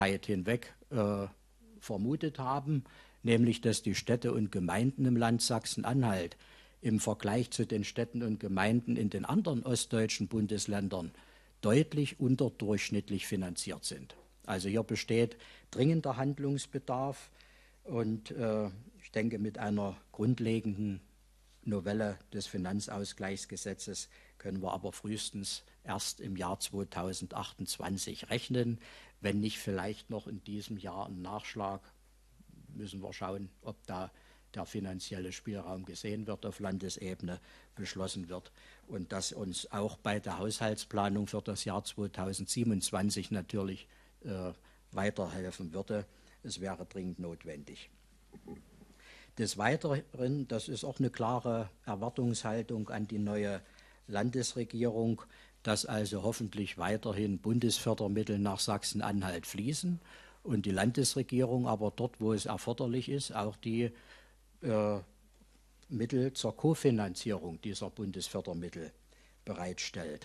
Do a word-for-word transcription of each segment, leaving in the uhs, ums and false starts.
Zeit hinweg äh, vermutet haben, nämlich dass die Städte und Gemeinden im Land Sachsen-Anhalt im Vergleich zu den Städten und Gemeinden in den anderen ostdeutschen Bundesländern deutlich unterdurchschnittlich finanziert sind. Also hier besteht dringender Handlungsbedarf und äh, ich denke, mit einer grundlegenden Novelle des Finanzausgleichsgesetzes können wir aber frühestens erst im Jahr zweitausendachtundzwanzig rechnen, wenn nicht vielleicht noch in diesem Jahr ein Nachschlag. Müssen wir schauen, ob da der finanzielle Spielraum gesehen wird, auf Landesebene beschlossen wird und das uns auch bei der Haushaltsplanung für das Jahr zweitausendsiebenundzwanzig natürlich äh, weiterhelfen würde. Es wäre dringend notwendig. Des Weiteren, das ist auch eine klare Erwartungshaltung an die neue Landesregierung, dass also hoffentlich weiterhin Bundesfördermittel nach Sachsen-Anhalt fließen und die Landesregierung aber dort, wo es erforderlich ist, auch die äh, Mittel zur Kofinanzierung dieser Bundesfördermittel bereitstellt.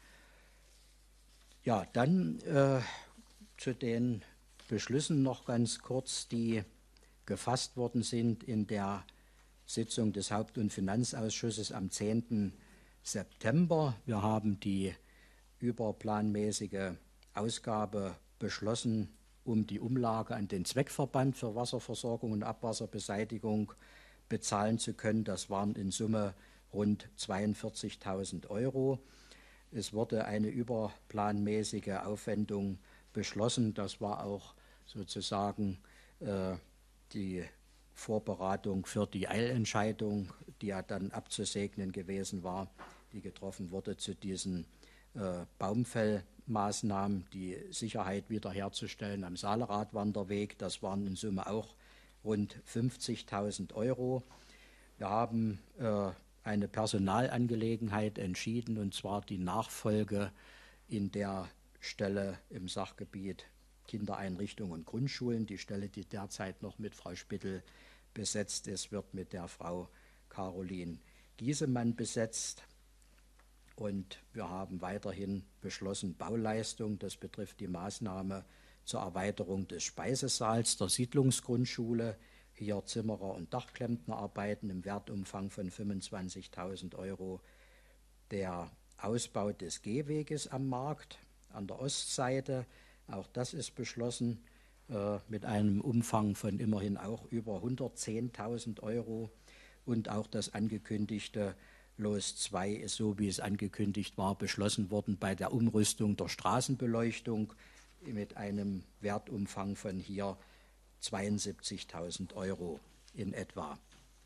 Ja, dann äh, zu den Beschlüssen noch ganz kurz, die gefasst worden sind in der Sitzung des Haupt- und Finanzausschusses am zehnten September. Wir haben die überplanmäßige Ausgabe beschlossen, um die Umlage an den Zweckverband für Wasserversorgung und Abwasserbeseitigung bezahlen zu können. Das waren in Summe rund zweiundvierzigtausend Euro. Es wurde eine überplanmäßige Aufwendung beschlossen. Das war auch sozusagen äh, die Vorberatung für die Eilentscheidung, die ja dann abzusegnen gewesen war, die getroffen wurde zu diesen äh, Baumfellmaßnahmen, die Sicherheit wiederherzustellen am Saale-Radwanderweg. Das waren in Summe auch rund fünfzigtausend Euro. Wir haben äh, eine Personalangelegenheit entschieden, und zwar die Nachfolge in der Stelle im Sachgebiet Kindereinrichtungen und Grundschulen. Die Stelle, die derzeit noch mit Frau Spittel besetzt ist, wird mit der Frau Caroline Giesemann besetzt. Und wir haben weiterhin beschlossen Bauleistung. Das betrifft die Maßnahme zur Erweiterung des Speisesaals der Siedlungsgrundschule. Hier Zimmerer- und Dachklempnerarbeiten im Wertumfang von fünfundzwanzigtausend Euro. Der Ausbau des Gehweges am Markt an der Ostseite, auch das ist beschlossen, äh, mit einem Umfang von immerhin auch über hundertzehntausend Euro. Und auch das angekündigte Los zwei ist, so wie es angekündigt war, beschlossen worden bei der Umrüstung der Straßenbeleuchtung mit einem Wertumfang von hier zweiundsiebzigtausend Euro in etwa.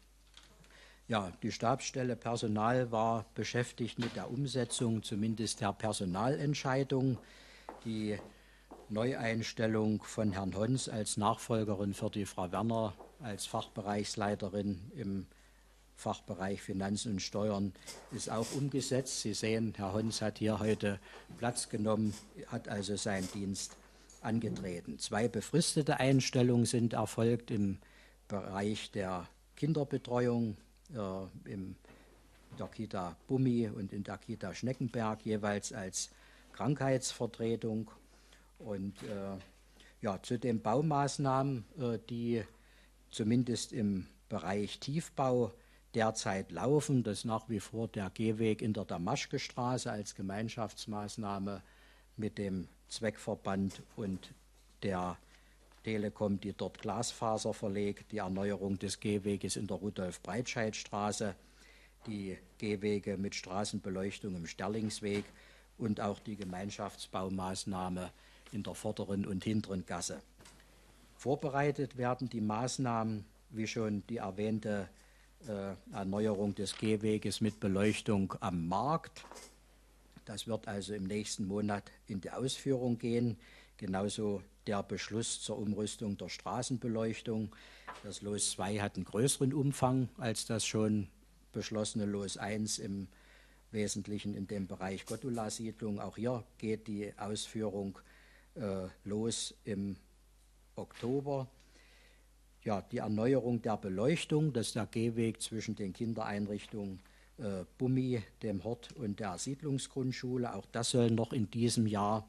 Ja, die Stabsstelle Personal war beschäftigt mit der Umsetzung zumindest der Personalentscheidung. Die Neueinstellung von Herrn Hons als Nachfolgerin für die Frau Werner als Fachbereichsleiterin im Fachbereich Finanzen und Steuern ist auch umgesetzt. Sie sehen, Herr Hons hat hier heute Platz genommen, hat also seinen Dienst angetreten. Zwei befristete Einstellungen sind erfolgt im Bereich der Kinderbetreuung, äh, in der Kita Bummi und in der Kita Schneckenberg, jeweils als Krankheitsvertretung. Und äh, ja, zu den Baumaßnahmen, äh, die zumindest im Bereich Tiefbau derzeit laufen, das nach wie vor der Gehweg in der Damaschke-Straße als Gemeinschaftsmaßnahme mit dem Zweckverband und der Telekom, die dort Glasfaser verlegt, die Erneuerung des Gehweges in der Rudolf-Breitscheid-Straße, die Gehwege mit Straßenbeleuchtung im Sterlingsweg und auch die Gemeinschaftsbaumaßnahme in der vorderen und hinteren Gasse. Vorbereitet werden die Maßnahmen, wie schon die erwähnte äh, Erneuerung des Gehweges mit Beleuchtung am Markt. Das wird also im nächsten Monat in die Ausführung gehen. Genauso der Beschluss zur Umrüstung der Straßenbeleuchtung. Das Los zwei hat einen größeren Umfang als das schon beschlossene Los eins, im Wesentlichen in dem Bereich Gottula-Siedlung. Auch hier geht die Ausführung äh, los im Oktober. Ja, die Erneuerung der Beleuchtung, das ist der Gehweg zwischen den Kindereinrichtungen äh, Bummi, dem Hort und der Siedlungsgrundschule. Auch das soll noch in diesem Jahr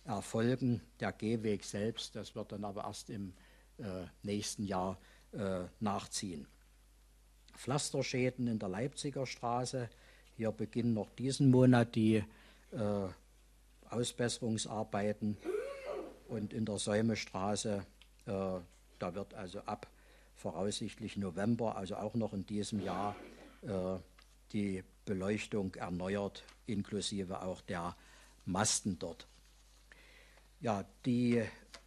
erfolgen. Der Gehweg selbst, das wird dann aber erst im äh, nächsten Jahr äh, nachziehen. Pflasterschäden in der Leipziger Straße. Hier beginnen noch diesen Monat die äh, Ausbesserungsarbeiten. Und in der Säumestraße, äh, da wird also ab voraussichtlich November, also auch noch in diesem Jahr, äh, die Beleuchtung erneuert, inklusive auch der Masten dort. Ja, die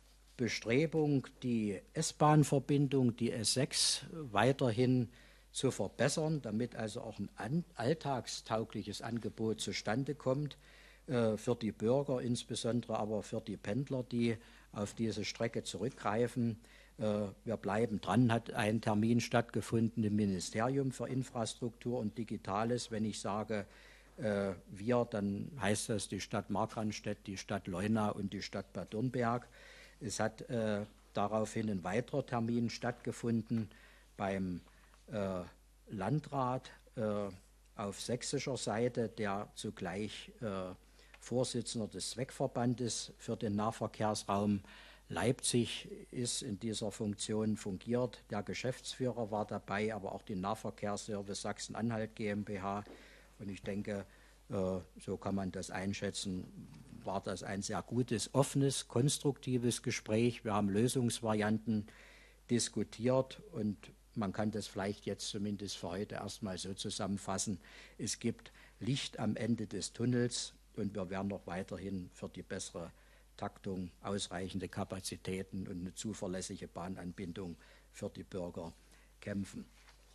Bestrebung, die S-Bahn-Verbindung, die S sechs, weiterhin zu verbessern, damit also auch ein an, alltagstaugliches Angebot zustande kommt, äh, für die Bürger, insbesondere aber für die Pendler, die auf diese Strecke zurückgreifen. Äh, wir bleiben dran, hat ein Termin stattgefunden im Ministerium für Infrastruktur und Digitales. Wenn ich sage äh, wir, dann heißt das die Stadt Markranstädt, die Stadt Leuna und die Stadt Bad Dürnberg. Es hat äh, daraufhin ein weiterer Termin stattgefunden beim äh, Landrat äh, auf sächsischer Seite, der zugleich äh, Vorsitzender des Zweckverbandes für den Nahverkehrsraum Leipzig ist, in dieser Funktion fungiert. Der Geschäftsführer war dabei, aber auch die Nahverkehrsservice Sachsen-Anhalt GmbH. Und ich denke, äh, so kann man das einschätzen, war das ein sehr gutes, offenes, konstruktives Gespräch. Wir haben Lösungsvarianten diskutiert und man kann das vielleicht jetzt zumindest für heute erstmal so zusammenfassen. Es gibt Licht am Ende des Tunnels und wir werden noch weiterhin für die bessere Taktung, ausreichende Kapazitäten und eine zuverlässige Bahnanbindung für die Bürger kämpfen.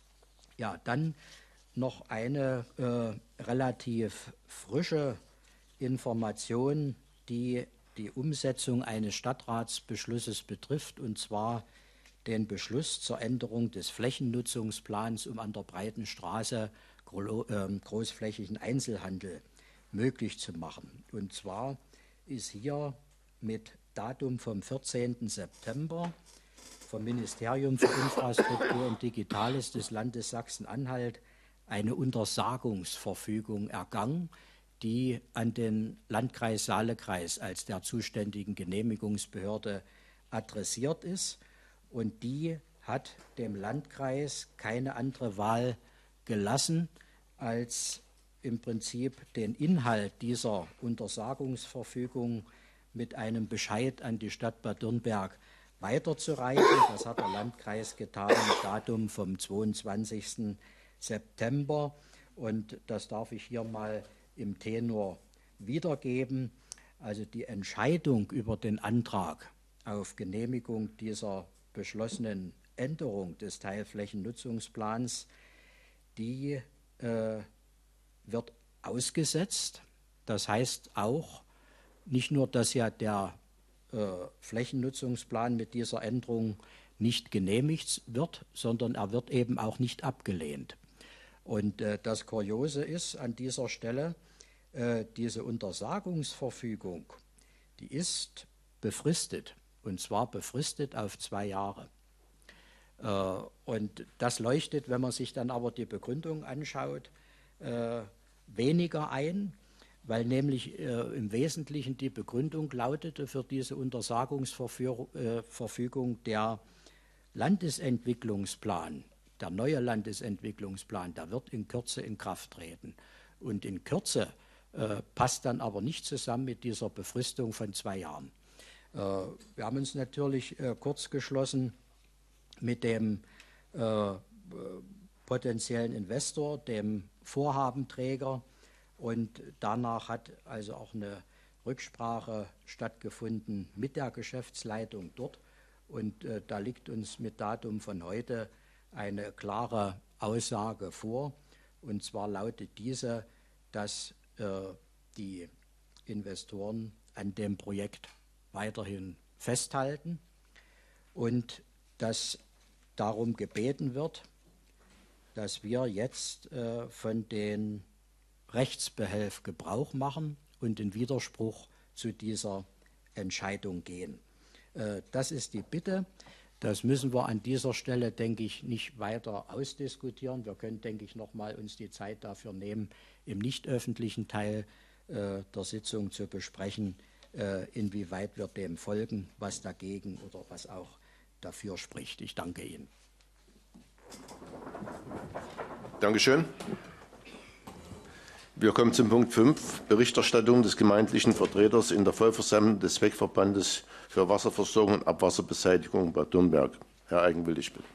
Ja, dann noch eine äh, relativ frische Information, die die Umsetzung eines Stadtratsbeschlusses betrifft, und zwar den Beschluss zur Änderung des Flächennutzungsplans, um an der Breiten Straße gro äh, großflächigen Einzelhandel möglich zu machen. Und zwar ist hier mit Datum vom vierzehnten September vom Ministerium für Infrastruktur und Digitales des Landes Sachsen-Anhalt eine Untersagungsverfügung ergangen, die an den Landkreis Saale-Kreis als der zuständigen Genehmigungsbehörde adressiert ist. Und die hat dem Landkreis keine andere Wahl gelassen, als im Prinzip den Inhalt dieser Untersagungsverfügung mit einem Bescheid an die Stadt Bad Dürnberg weiterzureichen. Das hat der Landkreis getan, mit Datum vom zweiundzwanzigsten September. Und das darf ich hier mal im Tenor wiedergeben. Also die Entscheidung über den Antrag auf Genehmigung dieser beschlossenen Änderung des Teilflächennutzungsplans, die äh, wird ausgesetzt. Das heißt auch, nicht nur, dass ja der äh, Flächennutzungsplan mit dieser Änderung nicht genehmigt wird, sondern er wird eben auch nicht abgelehnt. Und äh, das Kuriose ist an dieser Stelle, äh, diese Untersagungsverfügung, die ist befristet, und zwar befristet auf zwei Jahre. Äh, und das leuchtet, wenn man sich dann aber die Begründung anschaut, äh, weniger ein, weil nämlich äh, im Wesentlichen die Begründung lautete für diese Untersagungsverfügung äh, der Landesentwicklungsplan, der neue Landesentwicklungsplan, der wird in Kürze in Kraft treten. Und in Kürze äh, passt dann aber nicht zusammen mit dieser Befristung von zwei Jahren. Äh, wir haben uns natürlich äh, kurz geschlossen mit dem äh, potenziellen Investor, dem Vorhabenträger, und danach hat also auch eine Rücksprache stattgefunden mit der Geschäftsleitung dort. Und äh, da liegt uns mit Datum von heute eine klare Aussage vor. Und zwar lautet diese, dass äh, die Investoren an dem Projekt weiterhin festhalten und dass darum gebeten wird, dass wir jetzt äh, von den Rechtsbehelf Gebrauch machen und in Widerspruch zu dieser Entscheidung gehen. Äh, das ist die Bitte. Das müssen wir an dieser Stelle, denke ich, nicht weiter ausdiskutieren. Wir können, denke ich, noch mal uns die Zeit dafür nehmen, im nicht öffentlichen Teil äh, der Sitzung zu besprechen, äh, inwieweit wir dem folgen, was dagegen oder was auch dafür spricht. Ich danke Ihnen. Dankeschön. Wir kommen zum Punkt fünf, Berichterstattung des gemeindlichen Vertreters in der Vollversammlung des Zweckverbandes für Wasserversorgung und Abwasserbeseitigung Bad Dürnberg. Herr Eigenwillig, bitte.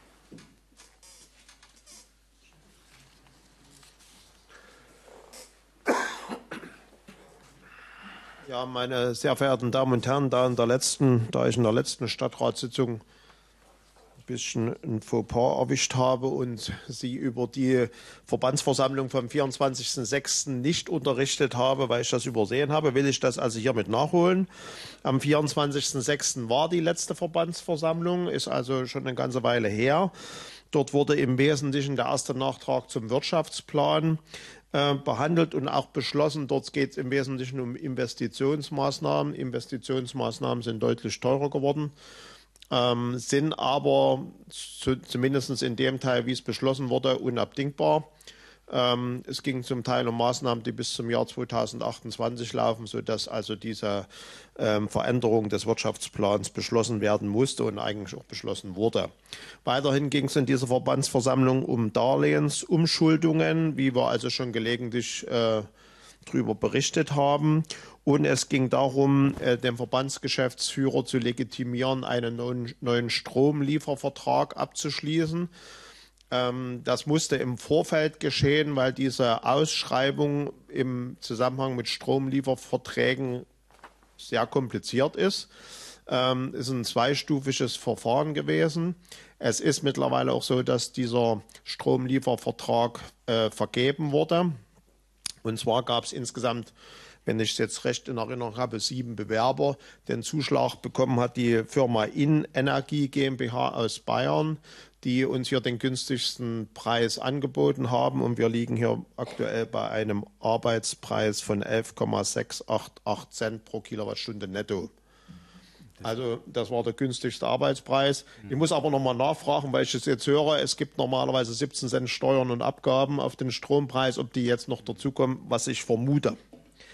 Ja, meine sehr verehrten Damen und Herren, da, in der letzten, da ich in der letzten Stadtratssitzung ein bisschen ein Fauxpas erwischt habe und Sie über die Verbandsversammlung vom vierundzwanzigsten sechsten nicht unterrichtet habe, weil ich das übersehen habe, will ich das also hiermit nachholen. Am vierundzwanzigsten sechsten war die letzte Verbandsversammlung, ist also schon eine ganze Weile her. Dort wurde im Wesentlichen der erste Nachtrag zum Wirtschaftsplan äh, behandelt und auch beschlossen. Dort geht es im Wesentlichen um Investitionsmaßnahmen. Investitionsmaßnahmen sind deutlich teurer geworden, ähm, sind aber zu, zumindest in dem Teil, wie es beschlossen wurde, unabdingbar. Ähm, es ging zum Teil um Maßnahmen, die bis zum Jahr zweitausendachtundzwanzig laufen, sodass also diese ähm, Veränderung des Wirtschaftsplans beschlossen werden musste und eigentlich auch beschlossen wurde. Weiterhin ging es in dieser Verbandsversammlung um Darlehensumschuldungen, wie wir also schon gelegentlich äh, darüber berichtet haben. Und es ging darum, äh, dem Verbandsgeschäftsführer zu legitimieren, einen neuen, neuen Stromliefervertrag abzuschließen. Das musste im Vorfeld geschehen, weil diese Ausschreibung im Zusammenhang mit Stromlieferverträgen sehr kompliziert ist. Es ist ein zweistufiges Verfahren gewesen. Es ist mittlerweile auch so, dass dieser Stromliefervertrag äh, vergeben wurde. Und zwar gab es insgesamt, wenn ich es jetzt recht in Erinnerung habe, sieben Bewerber. Den Zuschlag bekommen hat die Firma Innenergie GmbH aus Bayern, die uns hier den günstigsten Preis angeboten haben. Und wir liegen hier aktuell bei einem Arbeitspreis von elf Komma sechshundertachtundachtzig Cent pro Kilowattstunde netto. Also das war der günstigste Arbeitspreis. Ich muss aber nochmal nachfragen, weil ich es jetzt höre, es gibt normalerweise siebzehn Cent Steuern und Abgaben auf den Strompreis, ob die jetzt noch dazukommen, was ich vermute. Mhm.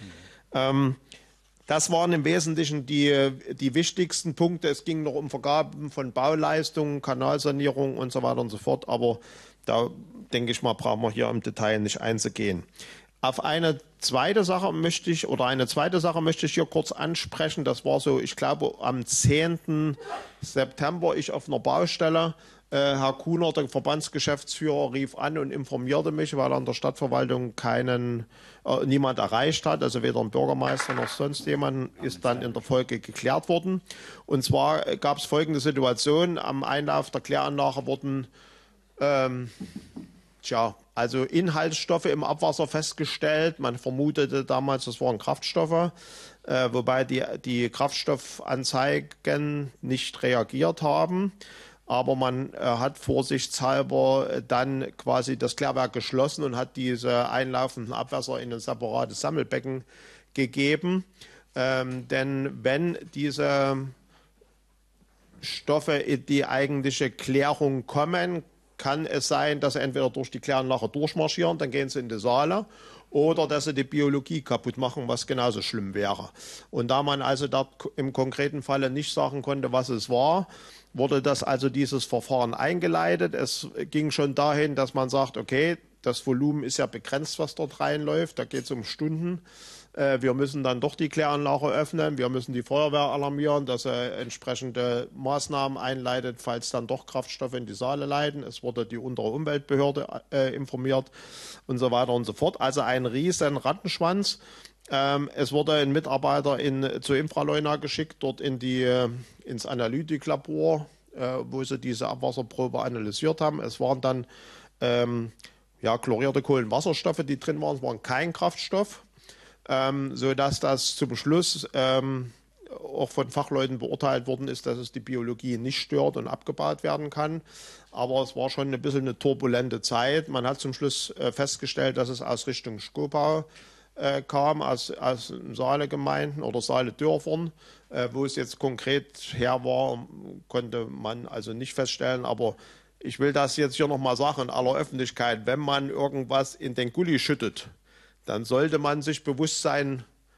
Ähm, Das waren im Wesentlichen die, die wichtigsten Punkte. Es ging noch um Vergaben von Bauleistungen, Kanalsanierung und so weiter und so fort. Aber da denke ich mal, brauchen wir hier im Detail nicht einzugehen. Auf eine zweite Sache möchte ich, oder eine zweite Sache möchte ich hier kurz ansprechen. Das war so, ich glaube, am zehnten September, ich auf einer Baustelle. Herr Kuhner, der Verbandsgeschäftsführer, rief an und informierte mich, weil er an der Stadtverwaltung keinen, äh, niemand erreicht hat, also weder ein Bürgermeister noch sonst jemand, ist dann in der Folge geklärt worden. Und zwar gab es folgende Situation: Am Einlauf der Kläranlage wurden ähm, tja, also Inhaltsstoffe im Abwasser festgestellt. Man vermutete damals, das waren Kraftstoffe, äh, wobei die, die Kraftstoffanzeigen nicht reagiert haben. Aber man äh, hat vorsichtshalber dann quasi das Klärwerk geschlossen und hat diese einlaufenden Abwässer in ein separates Sammelbecken gegeben. Ähm, denn wenn diese Stoffe in die eigentliche Klärung kommen, kann es sein, dass sie entweder durch die Kläranlage durchmarschieren, dann gehen sie in die Saale, oder dass sie die Biologie kaputt machen, was genauso schlimm wäre. Und da man also dort im konkreten Falle nicht sagen konnte, was es war, wurde das also dieses Verfahren eingeleitet. Es ging schon dahin, dass man sagt, okay, das Volumen ist ja begrenzt, was dort reinläuft. Da geht es um Stunden. Wir müssen dann doch die Kläranlage öffnen. Wir müssen die Feuerwehr alarmieren, dass er entsprechende Maßnahmen einleitet, falls dann doch Kraftstoffe in die Saale leiten. Es wurde die untere Umweltbehörde äh, informiert und so weiter und so fort. Also ein riesen Rattenschwanz. Ähm, es wurde ein Mitarbeiter in, zu Infraleuna geschickt, dort in die, ins Analytiklabor, äh, wo sie diese Abwasserprobe analysiert haben. Es waren dann ähm, ja, chlorierte Kohlenwasserstoffe, die drin waren. Es waren kein Kraftstoff. Ähm, sodass das zum Schluss ähm, auch von Fachleuten beurteilt worden ist, dass es die Biologie nicht stört und abgebaut werden kann. Aber es war schon ein bisschen eine turbulente Zeit. Man hat zum Schluss äh, festgestellt, dass es aus Richtung Schkopau äh, kam, aus, aus Saale-Gemeinden oder Saale-Dörfern. Äh, wo es jetzt konkret her war, konnte man also nicht feststellen. Aber ich will das jetzt hier nochmal sagen in aller Öffentlichkeit: Wenn man irgendwas in den Gully schüttet, dann sollte man sich bewusst sein,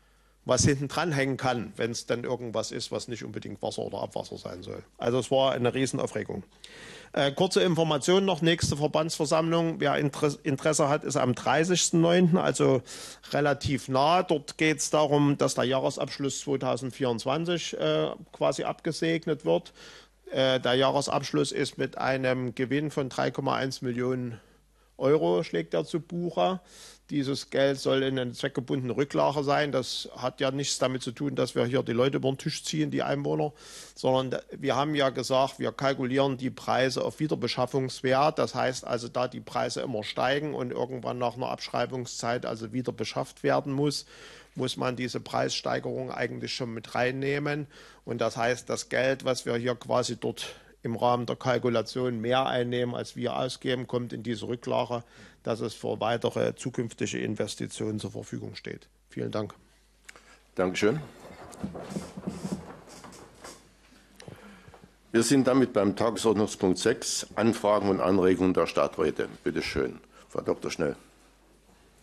was hinten dran hängen kann, wenn es dann irgendwas ist, was nicht unbedingt Wasser oder Abwasser sein soll. Also es war eine Riesenaufregung. Äh, kurze Information noch, nächste Verbandsversammlung, wer Interesse hat, ist am dreißigsten neunten, also relativ nah. Dort geht es darum, dass der Jahresabschluss zweitausendvierundzwanzig äh, quasi abgesegnet wird. Äh, der Jahresabschluss ist mit einem Gewinn von drei Komma eins Millionen Euro, schlägt er zu Buche. Dieses Geld soll in eine zweckgebundene Rücklage sein. Das hat ja nichts damit zu tun, dass wir hier die Leute über den Tisch ziehen, die Einwohner, sondern wir haben ja gesagt, wir kalkulieren die Preise auf Wiederbeschaffungswert. Das heißt also, da die Preise immer steigen und irgendwann nach einer Abschreibungszeit also wieder beschafft werden muss, muss man diese Preissteigerung eigentlich schon mit reinnehmen. Und das heißt, das Geld, was wir hier quasi dort im Rahmen der Kalkulation mehr einnehmen, als wir ausgeben, kommt in diese Rücklage, dass es für weitere zukünftige Investitionen zur Verfügung steht. Vielen Dank. Dankeschön. Wir sind damit beim Tagesordnungspunkt sechs, Anfragen und Anregungen der Stadträte. Bitte schön, Frau Doktor Schnell.